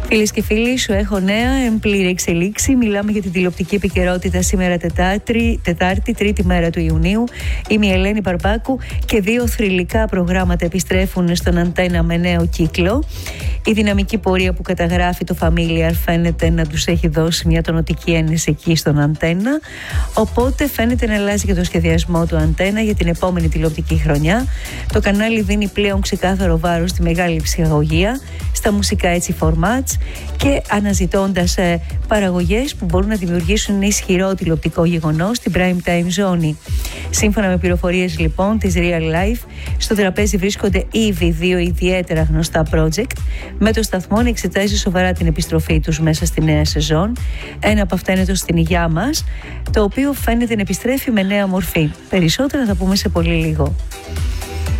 Φίλες και φίλοι, σου έχω νέα, πλήρη εξελίξη. Μιλάμε για την τηλεοπτική επικαιρότητα σήμερα Τετάρτη, τρίτη μέρα του Ιουνίου. Είμαι η Ελένη Παρπάκου και δύο θρυλικά προγράμματα επιστρέφουν στον Αντένα με νέο κύκλο. Η δυναμική πορεία που καταγράφει το Familiar φαίνεται να τους έχει δώσει μια τονωτική ένεση εκεί στον Αντένα. Οπότε φαίνεται να αλλάζει και το σχεδιασμό του Αντένα για την επόμενη τηλεοπτική χρονιά. Το κανάλι δίνει πλέον ξεκάθαρο βάρος στη μεγάλη ψυχαγωγία, στα μουσικά έτσι formats και αναζητώντας παραγωγές που μπορούν να δημιουργήσουν ένα ισχυρό τηλεοπτικό γεγονός στην prime time ζώνη. Σύμφωνα με πληροφορίες λοιπόν της Real Life, στο τραπέζι βρίσκονται ήδη δύο ιδιαίτερα γνωστά project, με το σταθμό να εξετάζει σοβαρά την επιστροφή τους μέσα στη νέα σεζόν. Ένα από αυτά είναι το Στην Υγειά Μας, το οποίο φαίνεται να επιστρέφει με νέα μορφή. Περισσότερα θα πούμε σε πολύ λίγο.